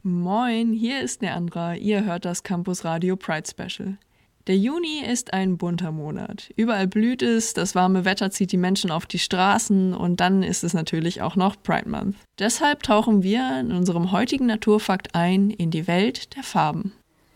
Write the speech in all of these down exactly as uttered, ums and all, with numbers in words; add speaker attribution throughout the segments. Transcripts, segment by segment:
Speaker 1: Moin, hier ist Neandra, ihr hört das Campus Radio Pride Special. Der Juni ist ein bunter Monat. Überall blüht es, das warme Wetter zieht die Menschen auf die Straßen und dann ist es natürlich auch noch Pride Month. Deshalb tauchen wir in unserem heutigen Naturfakt ein in die Welt der Farben.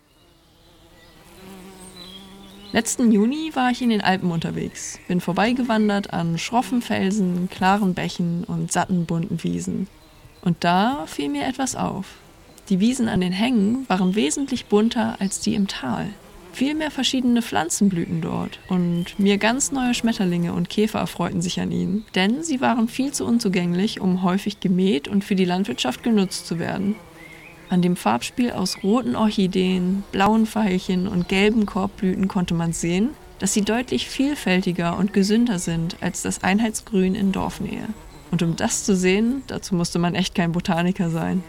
Speaker 1: Letzten Juni war ich in den Alpen unterwegs, bin vorbeigewandert an schroffen Felsen, klaren Bächen und satten bunten Wiesen. Und da fiel mir etwas auf. Die Wiesen an den Hängen waren wesentlich bunter als die im Tal. Viel mehr verschiedene Pflanzen blühten dort und mir ganz neue Schmetterlinge und Käfer erfreuten sich an ihnen, denn sie waren viel zu unzugänglich, um häufig gemäht und für die Landwirtschaft genutzt zu werden. An dem Farbspiel aus roten Orchideen, blauen Veilchen und gelben Korbblüten konnte man sehen, dass sie deutlich vielfältiger und gesünder sind als das Einheitsgrün in Dorfnähe. Und um das zu sehen, dazu musste man echt kein Botaniker sein.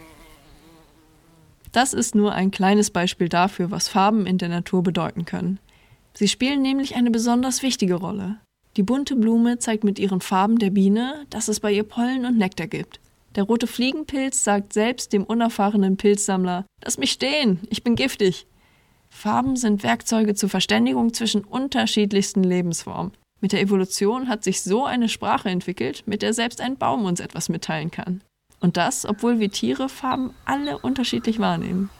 Speaker 1: Das ist nur ein kleines Beispiel dafür, was Farben in der Natur bedeuten können. Sie spielen nämlich eine besonders wichtige Rolle. Die bunte Blume zeigt mit ihren Farben der Biene, dass es bei ihr Pollen und Nektar gibt. Der rote Fliegenpilz sagt selbst dem unerfahrenen Pilzsammler: „Lass mich stehen, ich bin giftig." Farben sind Werkzeuge zur Verständigung zwischen unterschiedlichsten Lebensformen. Mit der Evolution hat sich so eine Sprache entwickelt, mit der selbst ein Baum uns etwas mitteilen kann. Und das, obwohl wir Tiere Farben alle unterschiedlich wahrnehmen.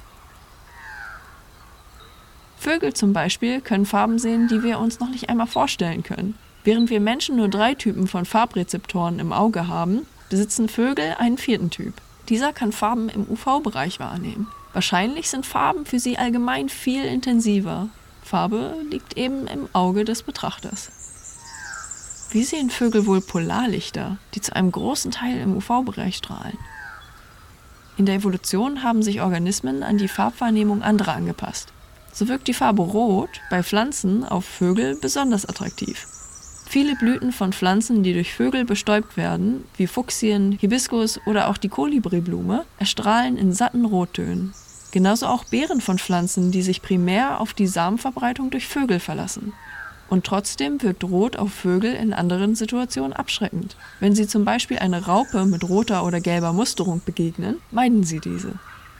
Speaker 1: Vögel zum Beispiel können Farben sehen, die wir uns noch nicht einmal vorstellen können. Während wir Menschen nur drei Typen von Farbrezeptoren im Auge haben, besitzen Vögel einen vierten Typ. Dieser kann Farben im U V-Bereich wahrnehmen. Wahrscheinlich sind Farben für sie allgemein viel intensiver. Farbe liegt eben im Auge des Betrachters. Wie sehen Vögel wohl Polarlichter, die zu einem großen Teil im U V-Bereich strahlen? In der Evolution haben sich Organismen an die Farbwahrnehmung anderer angepasst. So wirkt die Farbe Rot bei Pflanzen auf Vögel besonders attraktiv. Viele Blüten von Pflanzen, die durch Vögel bestäubt werden, wie Fuchsien, Hibiskus oder auch die Kolibriblume, erstrahlen in satten Rottönen. Genauso auch Beeren von Pflanzen, die sich primär auf die Samenverbreitung durch Vögel verlassen. Und trotzdem wirkt Rot auf Vögel in anderen Situationen abschreckend. Wenn sie zum Beispiel eine Raupe mit roter oder gelber Musterung begegnen, meiden sie diese.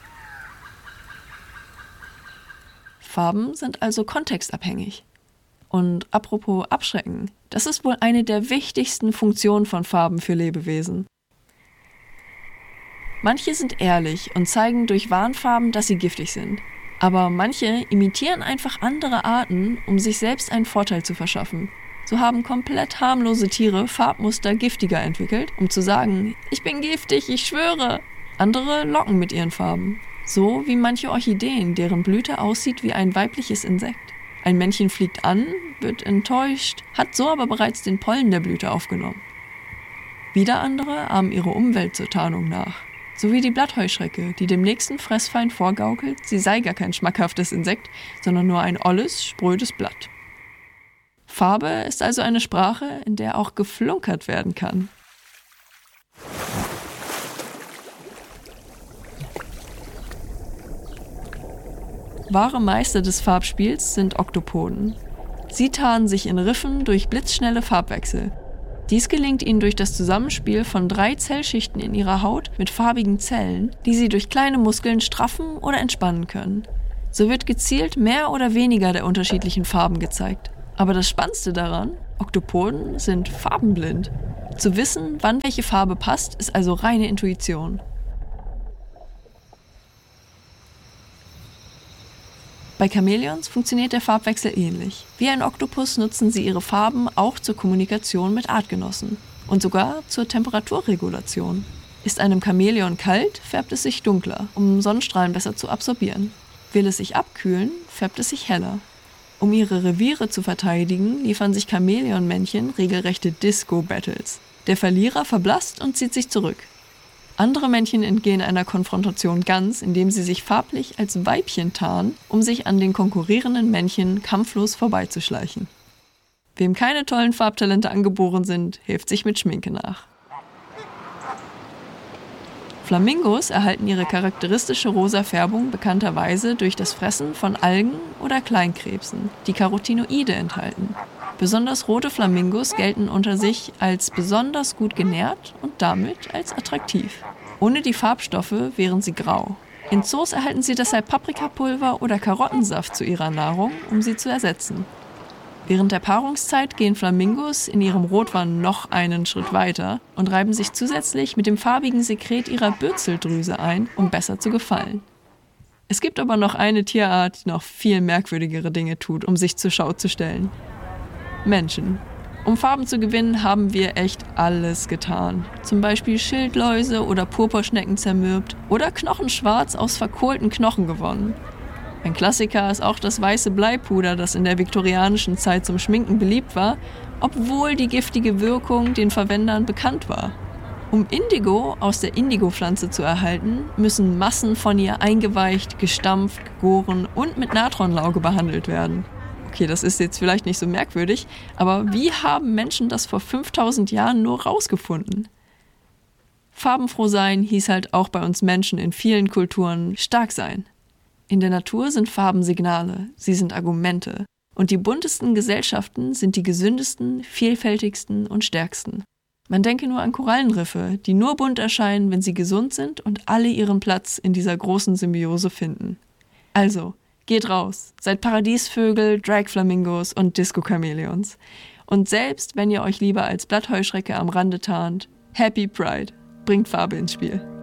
Speaker 1: Farben sind also kontextabhängig. Und apropos abschrecken, das ist wohl eine der wichtigsten Funktionen von Farben für Lebewesen. Manche sind ehrlich und zeigen durch Warnfarben, dass sie giftig sind. Aber manche imitieren einfach andere Arten, um sich selbst einen Vorteil zu verschaffen. So haben komplett harmlose Tiere Farbmuster giftiger entwickelt, um zu sagen: „Ich bin giftig, ich schwöre." Andere locken mit ihren Farben. So wie manche Orchideen, deren Blüte aussieht wie ein weibliches Insekt. Ein Männchen fliegt an, wird enttäuscht, hat so aber bereits den Pollen der Blüte aufgenommen. Wieder andere ahmen ihre Umwelt zur Tarnung nach. So wie die Blattheuschrecke, die dem nächsten Fressfeind vorgaukelt, sie sei gar kein schmackhaftes Insekt, sondern nur ein olles, sprödes Blatt. Farbe ist also eine Sprache, in der auch geflunkert werden kann. Wahre Meister des Farbspiels sind Oktopoden. Sie tarnen sich in Riffen durch blitzschnelle Farbwechsel. Dies gelingt ihnen durch das Zusammenspiel von drei Zellschichten in ihrer Haut mit farbigen Zellen, die sie durch kleine Muskeln straffen oder entspannen können. So wird gezielt mehr oder weniger der unterschiedlichen Farben gezeigt. Aber das Spannendste daran: Oktopoden sind farbenblind. Zu wissen, wann welche Farbe passt, ist also reine Intuition. Bei Chamäleons funktioniert der Farbwechsel ähnlich. Wie ein Oktopus nutzen sie ihre Farben auch zur Kommunikation mit Artgenossen und sogar zur Temperaturregulation. Ist einem Chamäleon kalt, färbt es sich dunkler, um Sonnenstrahlen besser zu absorbieren. Will es sich abkühlen, färbt es sich heller. Um ihre Reviere zu verteidigen, liefern sich Chamäleonmännchen regelrechte Disco-Battles. Der Verlierer verblasst und zieht sich zurück. Andere Männchen entgehen einer Konfrontation ganz, indem sie sich farblich als Weibchen tarnen, um sich an den konkurrierenden Männchen kampflos vorbeizuschleichen. Wem keine tollen Farbtalente angeboren sind, hilft sich mit Schminke nach. Flamingos erhalten ihre charakteristische rosa Färbung bekannterweise durch das Fressen von Algen oder Kleinkrebsen, die Carotinoide enthalten. Besonders rote Flamingos gelten unter sich als besonders gut genährt und damit als attraktiv. Ohne die Farbstoffe wären sie grau. In Zoos erhalten sie deshalb Paprikapulver oder Karottensaft zu ihrer Nahrung, um sie zu ersetzen. Während der Paarungszeit gehen Flamingos in ihrem Rotwein noch einen Schritt weiter und reiben sich zusätzlich mit dem farbigen Sekret ihrer Bürzeldrüse ein, um besser zu gefallen. Es gibt aber noch eine Tierart, die noch viel merkwürdigere Dinge tut, um sich zur Schau zu stellen. Menschen. Um Farben zu gewinnen, haben wir echt alles getan. Zum Beispiel Schildläuse oder Purpurschnecken zermürbt oder Knochenschwarz aus verkohlten Knochen gewonnen. Ein Klassiker ist auch das weiße Bleipuder, das in der viktorianischen Zeit zum Schminken beliebt war, obwohl die giftige Wirkung den Verwendern bekannt war. Um Indigo aus der Indigopflanze zu erhalten, müssen Massen von ihr eingeweicht, gestampft, gegoren und mit Natronlauge behandelt werden. Okay, das ist jetzt vielleicht nicht so merkwürdig, aber wie haben Menschen das vor fünftausend Jahren nur rausgefunden? Farbenfroh sein hieß halt auch bei uns Menschen in vielen Kulturen stark sein. In der Natur sind Farben Signale, sie sind Argumente. Und die buntesten Gesellschaften sind die gesündesten, vielfältigsten und stärksten. Man denke nur an Korallenriffe, die nur bunt erscheinen, wenn sie gesund sind und alle ihren Platz in dieser großen Symbiose finden. Also, geht raus, seid Paradiesvögel, Drag-Flamingos und Disco-Chamäleons. Und selbst wenn ihr euch lieber als Blattheuschrecke am Rande tarnt, Happy Pride, bringt Farbe ins Spiel.